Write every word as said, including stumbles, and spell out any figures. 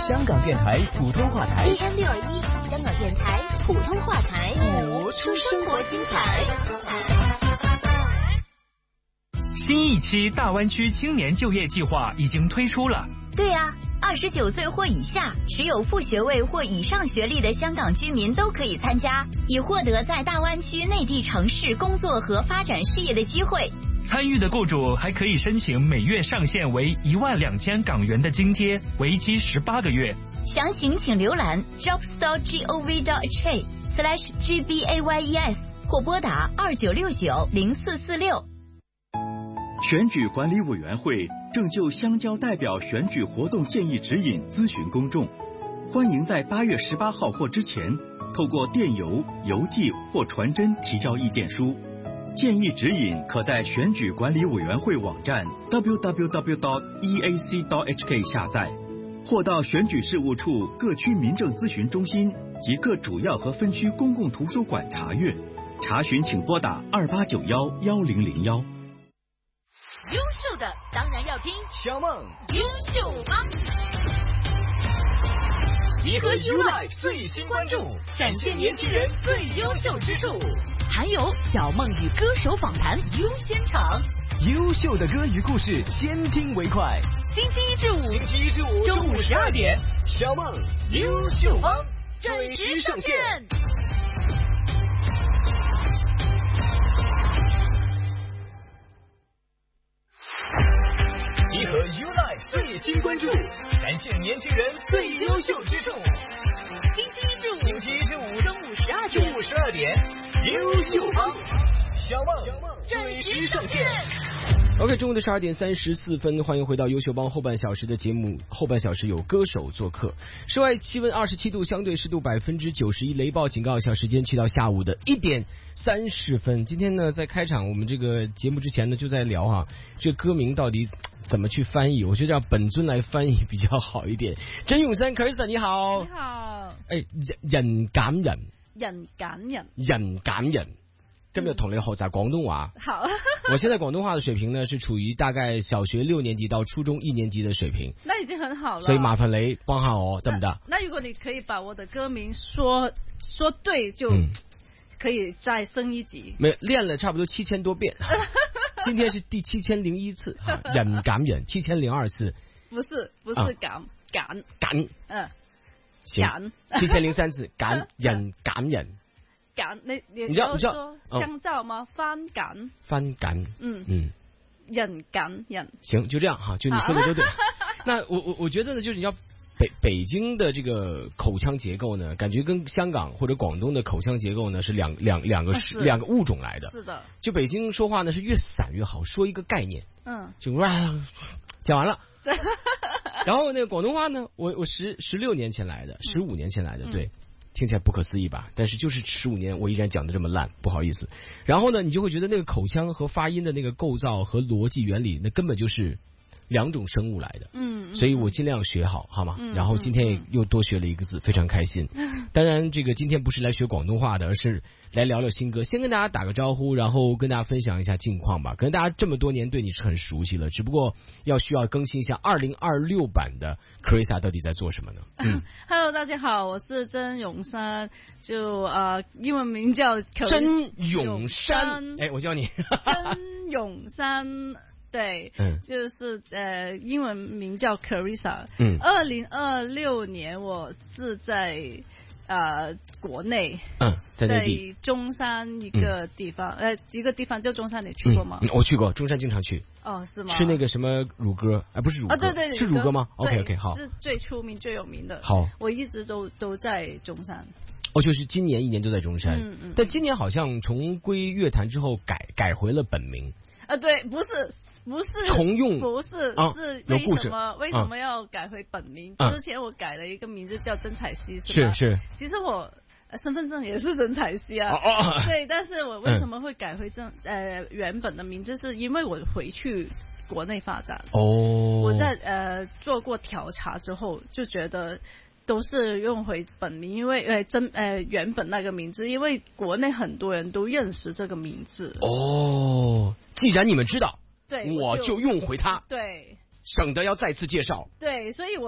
香港电台普通话台 A M 六二一，香港电台普通话台， 活出生活精彩。 新一期大湾区青年就业计划已经推出了。 对呀、啊，二十九岁或以下，持有副学位或以上学历的香港居民都可以参加，以获得在大湾区内地城市工作和发展事业的机会。 参与的雇主还可以申请每月上限为一万两千港元的津贴，为期十八个月。 详情请浏览 jobstore gov dot hk slash gbayes 或拨打二九六九零四四六。 选举管理委员会正就乡郊代表选举活动建议指引咨询公众，欢迎在八月十八号或之前透过电邮、邮寄或传真提交意见书。建议指引可在选举管理委员会网站 double-u double-u double-u dot e a c dot h k 下载，或到选举事务处各区民政咨询中心及各主要和分区公共图书馆查阅。查询请拨打二八九幺幺零零幺。 优秀的当然要听小梦优秀帮， 集合 YouLife 最新关注，展现年轻人最优秀之处， 还有小梦与歌手访谈优先场， 优秀的歌与故事，先听为快。 星期一至五， 星期一至五中午十二点，小梦优秀帮准时上线。集合 YouLife 最新关注，展现年轻人最优秀之处。 星期一至五， 星期一至五中午十二点， 中午十二点，优秀帮小梦准时上线。OK， 中午的十二点三十四分，欢迎回到优秀帮后半小时的节目。后半小时有歌手做客，室外气温二十七度，相对湿度百分之九十一，雷暴警告小时间去到下午的一点三十分。今天呢，在开场我们这个节目之前呢，就在聊哈，这歌名到底怎么去翻译？我觉得让本尊来翻译比较好一点。甄永山 Carissa 你好。 你好。 哎，人揀人， 人揀人， 人揀人。今日同你學習廣東話。 好。 我現在廣東話的水平呢，是處於大概小學六年級到初中一年級的水平。 那已經很好了。 所以麻煩你幫下我，得唔得？ 那如果你可以把我的歌名說說對，就可以再升一級。 嗯、沒練了差不多七千多遍，今天是第七千零一次。人揀人，七千零二次。 不是，不是揀揀揀。 嗯。 行。七千零三次，揀人揀人。 揀你你你知道你知道香皂嗎？哦、番揀番揀嗯嗯人揀人行就這樣哈，就你說的都對。那我我我覺得呢，就是你要北北京的這個口腔結構呢，感覺跟香港或者廣東的口腔結構呢是兩兩兩個是兩個物種來的。 是的。 就北京說話呢是越散越好，說一個概念， 嗯， 就哇講完了。然後那個廣東話呢，我我十十六年前來的，十五年前來的，嗯、對。聽起來不可思議吧？但是就是十五年我依然講得這麼爛，不好意思。然後呢，你就會覺得那個口腔和發音的那個構造和邏輯原理，那根本就是兩種生物來的。嗯，所以我盡量學好，好嗎？嗯、然後今天也又多學了一個字，非常開心。嗯、當然，這個今天不是來學廣東話的，而是來聊聊新歌。先跟大家打個招呼，然後跟大家分享一下近況吧。可能大家這麼多年對你是很熟悉了，只不過要需要更新一下二零二六版的 Carissa 到底在做什麼呢？嗯 ，Hello， 大家好，我是甄永山，就呃英文名叫甄永山。哎，我教你， 甄永山。对，嗯，就是呃，英文名叫 Carissa。嗯，二零二六年我是在呃国内， 嗯，在内地， 在中山一个地方，嗯、呃，一个地方叫中山，你去过吗、 嗯嗯？我去过，中山经常去。 哦，是吗？ 吃那个什么乳鸽，哎、啊，不是乳鸽，啊， 对对， 是乳鸽吗 ？OK OK， 好， 是最出名、最有名的。 好， 我一直都都在中山。 哦，就是今年一年都在中山， 嗯嗯， 但今年好像重归乐坛之后改改回了本名。 啊，对，不是不是重用， 不是、 啊、 是有故事为什么为什么要改回本名？ 啊、 之前我改了一个名字叫曾彩希， 是吧？是是。 其实我身份证也是曾彩希啊， 哦哦、 对，但是我为什么会改回正、嗯、呃原本的名字？是因为我回去国内发展哦， 我在呃做过调查之后就觉得。都是用回本名，因为呃真呃原本那个名字，因为国内很多人都认识这个名字。 哦，既然你们知道， 对， 我就用回它， 对， 省得要再次介绍。 对，所以我。